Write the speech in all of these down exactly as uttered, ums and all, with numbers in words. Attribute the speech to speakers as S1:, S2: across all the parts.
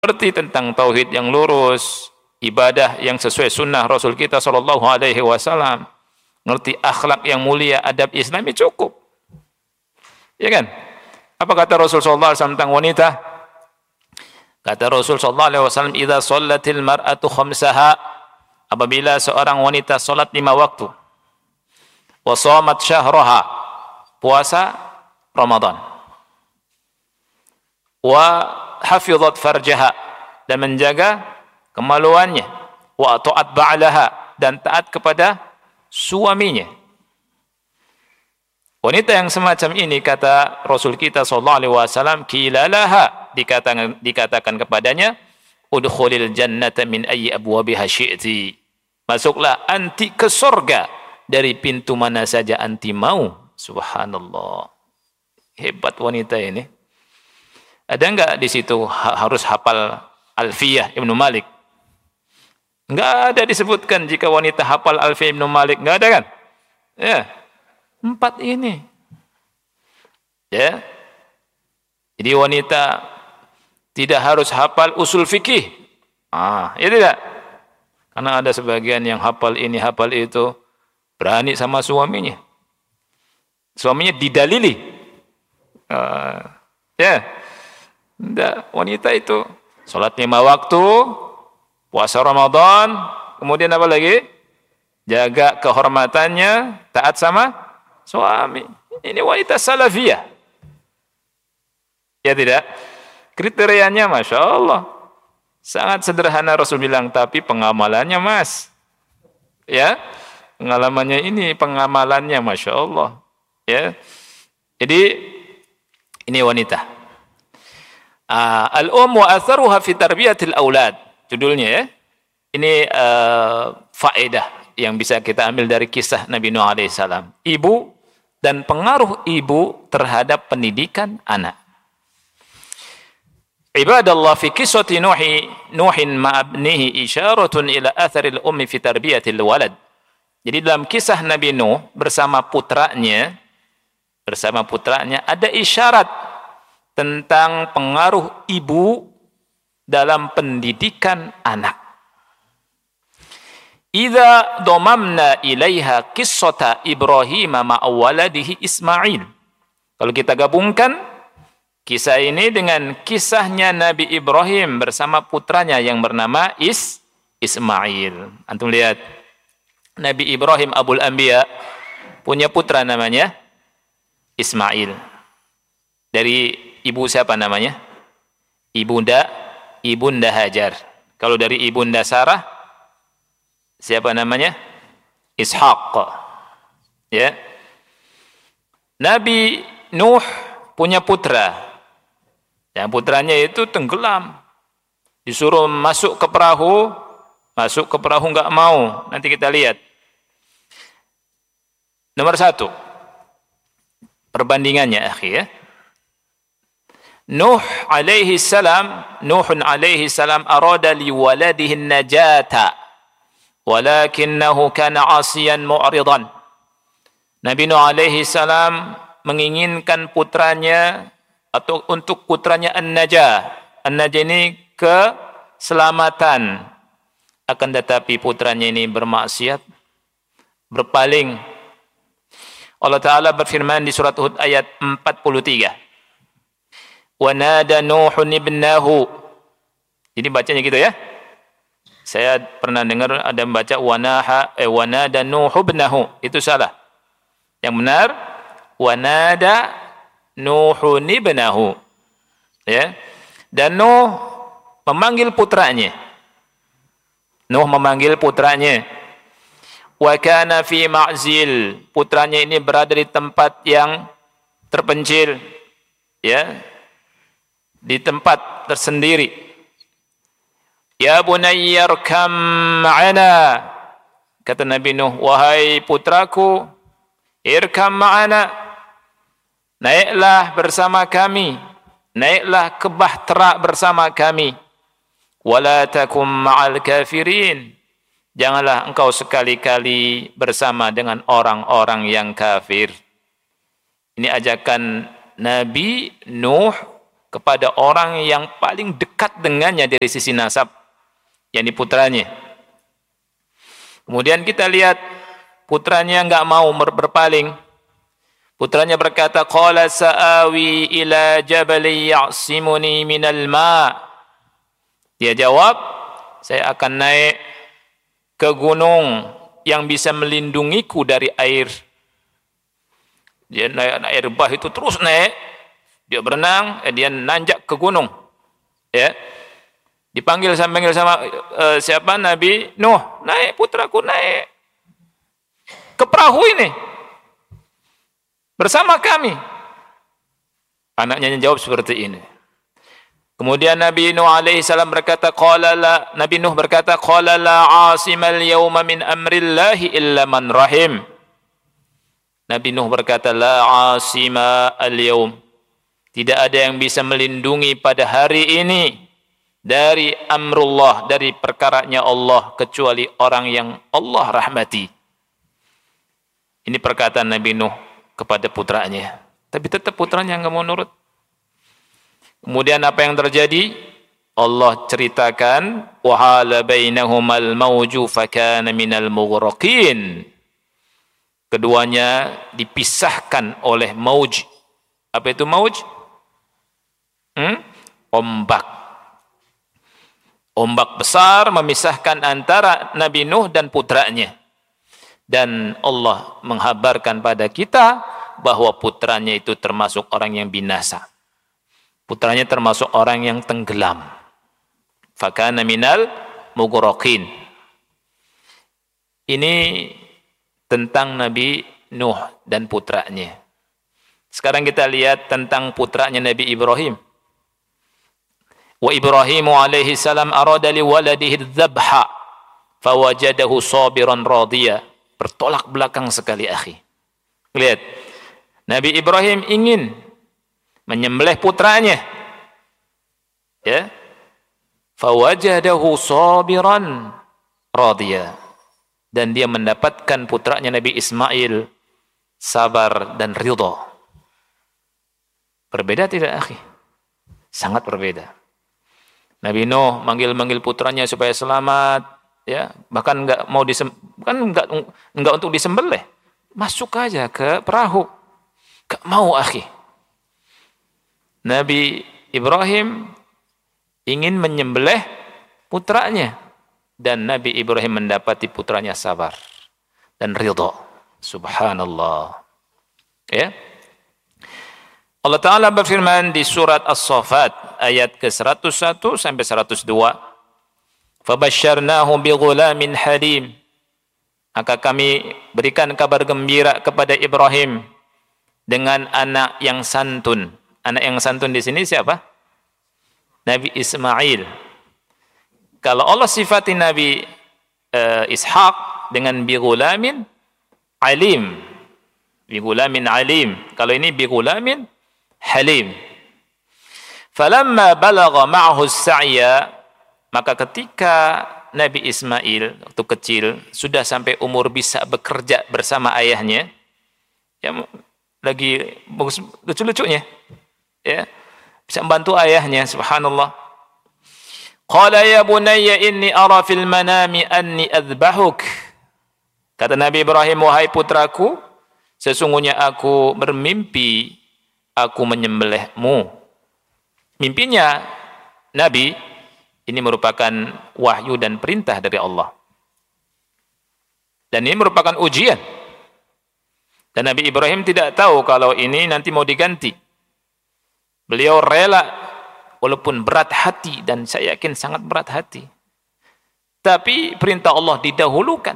S1: Ngerti tentang tauhid yang lurus, ibadah yang sesuai sunnah Rasul kita sallallahu alaihi wasallam, ngerti akhlak yang mulia, adab Islami, cukup. Ya kan? Apa kata Rasul sallallahu alaihi wasallam tentang wanita? Kata Rasul sallallahu alaihi wasallam, "Idza shallatil mar'atu khamsaha", apabila seorang wanita salat lima waktu, wa shamat syahraha, puasa Ramadan, wa hafizat farjaha, dan menjaga kemaluannya, wa ta'at ba'laha, dan taat kepada suaminya. Wanita yang semacam ini, kata Rasul kita sallallahu alaihi wasallam, kilalaha, dikatakan dikatakan kepadanya, udkhulil jannata min ayyi abwabiha syi'ti, masuklah anti ke surga dari pintu mana saja anti mau. Subhanallah, hebat wanita ini. Ada enggak di situ harus hafal Alfiyah Ibnu Malik? Enggak ada disebutkan jika wanita hafal Alfiyah Ibnu Malik, enggak ada kan? Ya. Empat ini. Ya. Jadi wanita tidak harus hafal usul fikih. Ah, ya tidak. Karena ada sebagian yang hafal ini, hafal itu, berani sama suaminya. Suaminya didalili. Ah, ya. Tidak, wanita itu salat lima waktu, puasa Ramadan, kemudian apa lagi? Jaga kehormatannya, taat sama suami. Ini wanita salafiyah. Ya tidak? Kriterianya Masya Allah. Sangat sederhana, Rasul bilang, tapi pengamalannya mas. Ya, pengalamannya ini, pengamalannya Masya Allah. Ya, jadi ini wanita. Uh, Al-um wa atharuha fi tarbiyatil aulad, judulnya ya. Ini uh, faedah yang bisa kita ambil dari kisah Nabi Nuh alaihissalam. Ibu dan pengaruh ibu terhadap pendidikan anak. Ibadallah, fi qissati Nuhi Nuhin ma'abnihi isyaratun ila atharil ummi fi tarbiyatil walad. Jadi dalam kisah Nabi Nuh bersama putranya, bersama putranya ada isyarat tentang pengaruh ibu dalam pendidikan anak. Idza dhamamna ilaiha qissata Ibrahim ma'a waladihi Ismail. Kalau kita gabungkan kisah ini dengan kisahnya Nabi Ibrahim bersama putranya yang bernama Is Ismail. Antum lihat, Nabi Ibrahim Abul Anbiya punya putra namanya Ismail. Dari ibu siapa namanya? Ibunda, Ibunda Hajar. Kalau dari Ibunda Sarah, siapa namanya? Ishaq. Ya. Nabi Nuh punya putra. Yang putranya itu tenggelam. Disuruh masuk ke perahu, masuk ke perahu enggak mau. Nanti kita lihat. Nomor satu, perbandingannya, akhi ya. Nuh alaihi salam, Nuhun alaihi salam arada li waladihi najata, walakinahu kana asiyan mu'ridan. Nabi Nuh alaihi salam menginginkan putranya atau untuk putranya an-najah. An-najah ini keselamatan. Akan tetapi putranya ini bermaksiat, berpaling. Allah Ta'ala berfirman di surat Hud ayat empat puluh tiga. Wa nada Nuhun ibnahu. Ini bacanya gitu ya. Saya pernah dengar ada membaca wanaha eh wanada Nuh ibnahu. Itu salah. Yang benar wanada Nuhun ibnahu. Ya. Dan Nuh memanggil putranya. Nuh memanggil putranya. Wa kana fi ma'zil. Putranya ini berada di tempat yang terpencil. Ya. Di tempat tersendiri. Ya bunayya arkam ma'ana. Kata Nabi Nuh, wahai putraku, irkam ma'ana. Naiklah bersama kami. Naiklah ke bahtera bersama kami. Wala takum ma'al kafirin. Janganlah engkau sekali-kali bersama dengan orang-orang yang kafir. Ini ajakan Nabi Nuh kepada orang yang paling dekat dengannya dari sisi nasab, yakni putranya. Kemudian kita lihat putranya enggak mau berpaling. Putranya berkata, qala sa'awi ila jabali ya'simuni minal ma'. Dia jawab, saya akan naik ke gunung yang bisa melindungiku dari air. Dia naik air bah itu terus naik. Dia berenang, eh, dia nanjak ke gunung. Ya. Dipanggil sama panggil sama uh, siapa? Nabi Nuh, naik putraku naik ke perahu ini bersama kami. Anaknya jawab seperti ini. Kemudian Nabi Nuh alaihi salam berkata, qala la, Nabi Nuh berkata, qala la asimal yawma min amrillahi illa man rahim. Nabi Nuh berkata, la asima al-yawm. Tidak ada yang bisa melindungi pada hari ini dari amrullah, dari perkaranya Allah, kecuali orang yang Allah rahmati. Ini perkataan Nabi Nuh kepada putranya. Tapi tetap putranya enggak mau nurut. Kemudian apa yang terjadi? Allah ceritakan, wahala bainahumal mawju fakana minal mughraqin. Keduanya dipisahkan oleh mauj. Apa itu mauj? Hmm? Ombak. Ombak besar memisahkan antara Nabi Nuh dan putranya. Dan Allah menghabarkan pada kita bahwa putranya itu termasuk orang yang binasa. Putranya termasuk orang yang tenggelam. Fakana minal mughraqin. Ini tentang Nabi Nuh dan putranya. Sekarang kita lihat tentang putranya Nabi Ibrahim. Wa Ibrahimu alaihi salam arada li waladihi dzabha fawajadahu sabiran radiyah. Bertolak belakang sekali, akhi. Lihat, Nabi Ibrahim ingin menyembelih putranya. Ya. Fawajadahu sabiran radiyah. Dan dia mendapatkan putranya Nabi Ismail sabar dan ridha. Berbeda tidak, akhi? Sangat berbeda. Nabi Nuh manggil-manggil putranya supaya selamat, ya, bahkan enggak mau disem, kan enggak enggak untuk disembelih. Masuk aja ke perahu. Enggak mau, akhi. Nabi Ibrahim ingin menyembelih putranya dan Nabi Ibrahim mendapati putranya sabar dan ridha. Subhanallah. Ya. Allah Ta'ala berfirman di surat As-Saffat ayat ke seratus satu sampai seratus dua. Fabasyarnahu bighulamin halim. Maka kami berikan kabar gembira kepada Ibrahim dengan anak yang santun. Anak yang santun di sini siapa? Nabi Ismail. Kalau Allah sifati Nabi uh, Ishaq dengan bighulamin alim. Bighulamin alim. Kalau ini bighulamin halim. Falamma balagha ma'ahu as-sa'ya, maka ketika Nabi Ismail waktu kecil sudah sampai umur bisa bekerja bersama ayahnya, ya lagi bagus lucu-lucunya, ya bisa membantu ayahnya, subhanallah. Qala ya bunayya inni ara fil manami anni adbahuk. Kata Nabi Ibrahim, wahai putraku, sesungguhnya aku bermimpi aku menyembelihmu. Mimpinya Nabi ini merupakan wahyu dan perintah dari Allah. Dan ini merupakan ujian. Dan Nabi Ibrahim tidak tahu kalau ini nanti mau diganti. Beliau rela walaupun berat hati, dan saya yakin sangat berat hati. Tapi perintah Allah didahulukan.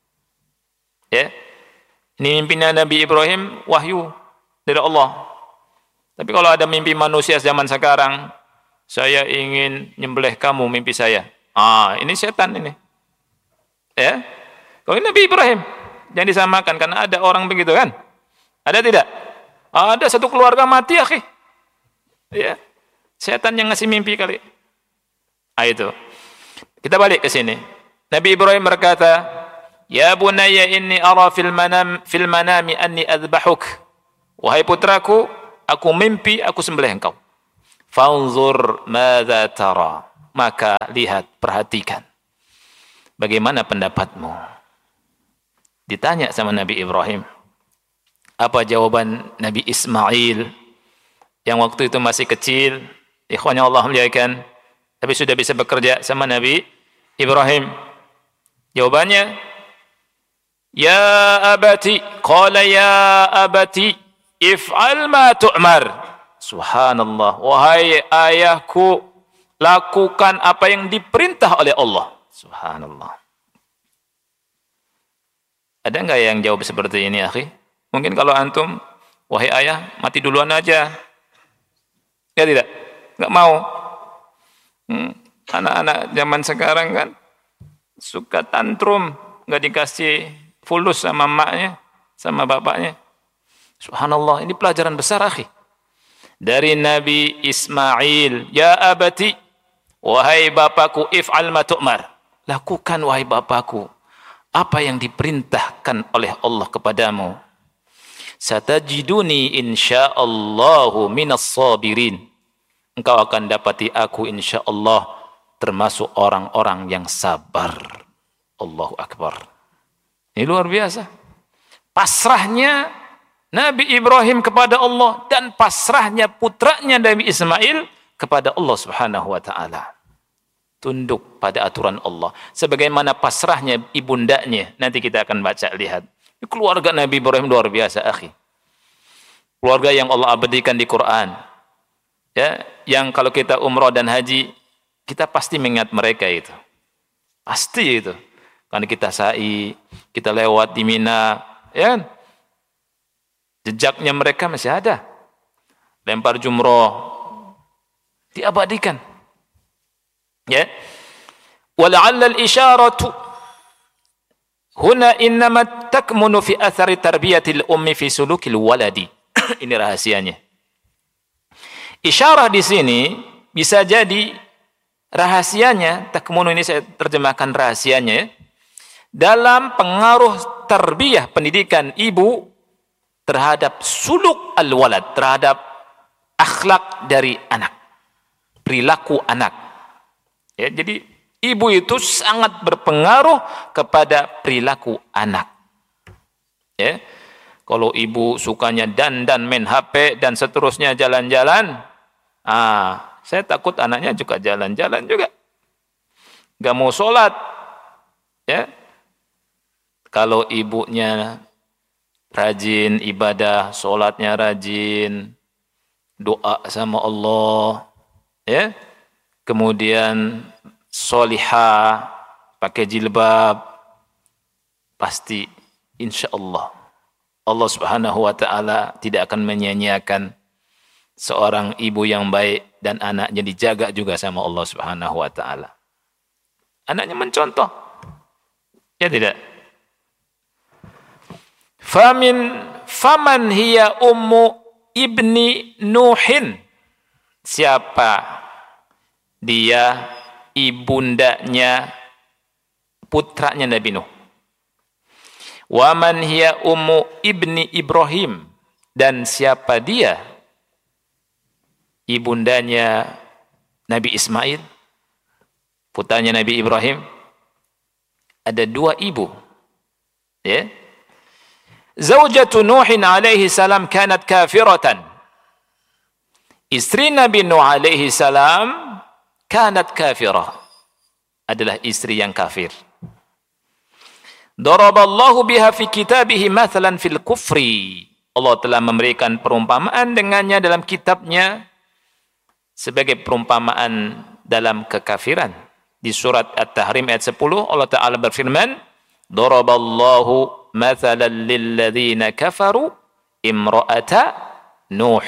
S1: Ya. Ini mimpinya Nabi Ibrahim wahyu dari Allah. Tapi kalau ada mimpi manusia zaman sekarang, saya ingin nyembelih kamu, mimpi saya. Ah, ini setan ini. Ya. Kalau ini Nabi Ibrahim, jangan disamakan karena ada orang begitu kan? Ada tidak? Ada satu keluarga mati, akhi. Ya. Setan yang ngasih mimpi kali. Ah itu. Kita balik ke sini. Nabi Ibrahim berkata, "Ya bunayya inni ara fil manam fil manami anni adbahuk." Wahai putraku, aku mimpi aku sembelih engkau. Fanzur madza tara. Maka lihat, perhatikan. Bagaimana pendapatmu? Ditanya sama Nabi Ibrahim. Apa jawaban Nabi Ismail yang waktu itu masih kecil, ikhwanya Allah muliakan, tapi sudah bisa bekerja sama Nabi Ibrahim. Jawabannya, ya abati, qala ya abati, if'al ma tu'mar. Subhanallah, wahai ayahku, lakukan apa yang diperintah oleh Allah. Subhanallah. Ada enggak yang jawab seperti ini, akhi? Mungkin kalau antum, wahai ayah, mati duluan aja. Ya tidak? Enggak mau. Hmm, anak-anak zaman sekarang kan suka tantrum, enggak dikasih fulus sama maknya, sama bapaknya. Subhanallah, ini pelajaran besar, akhi. Dari Nabi Ismail, ya abati, wahai bapakku, if'al ma tu'mar. Lakukan, wahai bapakku, apa yang diperintahkan oleh Allah kepadamu. Satajiduni insyaallahu minas sabirin. Engkau akan dapati aku insyaallah termasuk orang-orang yang sabar. Allahu Akbar. Ini luar biasa. Pasrahnya Nabi Ibrahim kepada Allah dan pasrahnya putranya Nabi Ismail kepada Allah Subhanahu wa taala. Tunduk pada aturan Allah. Sebagaimana pasrahnya ibundanya. Nanti kita akan baca, lihat. Keluarga Nabi Ibrahim luar biasa, akhi. Keluarga yang Allah abadikan di Quran. Ya, yang kalau kita umrah dan haji, kita pasti mengingat mereka itu. Pasti itu. Karena kita sa'i, kita lewat di Mina, ya. Jejaknya mereka masih ada. Lempar jumroh diabadikan. Ya. Wala'alla al-isyaratu huna innama takmunu fi athari tarbiyatil ummi fi sulukil waladi. Ini rahasianya. Isyarah di sini bisa jadi rahasianya, takmunu ini saya terjemahkan rahasianya, dalam pengaruh tarbiyah pendidikan ibu terhadap suluk al-walad, terhadap akhlak dari anak, perilaku anak. Ya, jadi ibu itu sangat berpengaruh kepada perilaku anak. Ya. Kalau ibu sukanya dandan, main H P dan seterusnya jalan-jalan, ah, saya takut anaknya juga jalan-jalan juga. Gak mau sholat. Ya. Kalau ibunya rajin ibadah, sholatnya rajin, doa sama Allah, ya. Kemudian solihah, pakai jilbab, pasti insya Allah Allah Subhanahu wa ta'ala tidak akan menyia-nyiakan seorang ibu yang baik dan anaknya dijaga juga sama Allah Subhanahu wa ta'ala. Anaknya mencontoh. Ya tidak? Famin faman hiya ummu ibni Nuhin. Siapa dia ibundanya putranya Nabi Nuh. Wa man hiya ummu ibni Ibrahim, dan siapa dia ibundanya Nabi Ismail, putranya Nabi Ibrahim. Ada dua ibu, ya. Zaujatu Nuhin alaihi salam kanat kafiratan. Istri Nabi Nuh alaihi salam kanat kafirah, adalah istri yang kafir. Daraballahu biha fi kitabihi mathalan fil kufri. Allah telah memberikan perumpamaan dengannya dalam kitabnya sebagai perumpamaan dalam kekafiran. Di surat At-Tahrim ayat sepuluh Allah Ta'ala berfirman, Daraballahu mathalan lilladzina kafaru imra'ata Nuh.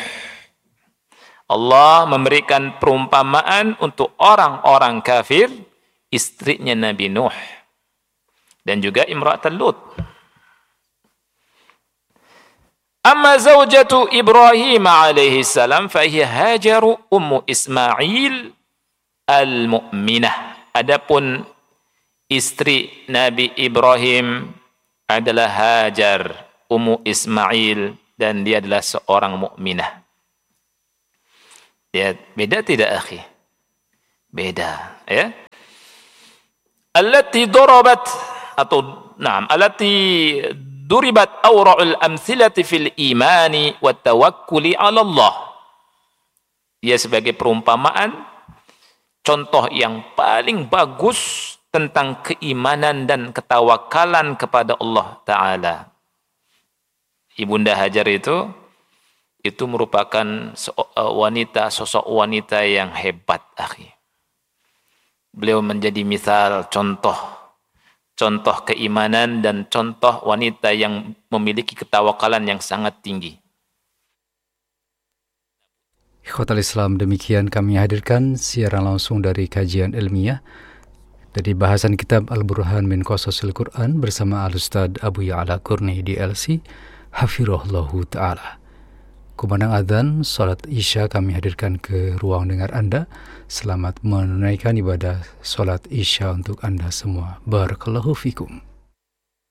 S1: Allah memberikan perumpamaan untuk orang-orang kafir, istrinya Nabi Nuh. Dan juga imra'atul Lut. Amma zaujatu Ibrahim alaihi salam fahiya Hajaru ummu Ismail al-mu'minah. Adapun istri Nabi Ibrahim adalah Hajar ummu Ismail, dan dia adalah seorang mukminah. Ya, beda tidak, akhi? Beda, ya. Allati darabat atau na'am, allati duribat awra'ul amthilati fil imani wat tawakkuli 'ala Allah. Ia sebagai perumpamaan contoh yang paling bagus tentang keimanan dan ketawakalan kepada Allah Ta'ala. Ibunda Hajar itu itu merupakan wanita, sosok wanita yang hebat, akhi. Beliau menjadi misal, contoh contoh keimanan dan contoh wanita yang memiliki ketawakalan yang sangat tinggi.
S2: Ikhwatal Islam, demikian kami hadirkan siaran langsung dari kajian ilmiah dari bahasan kitab Al-Burhan min Qasasil Quran bersama Al-Ustaz Abu Ya'la Qurni D L C hafirahullahu ta'ala. Kumandang adzan salat Isya kami hadirkan ke ruang dengar Anda. Selamat menunaikan ibadah salat Isya untuk Anda semua. Barakallahu fikum.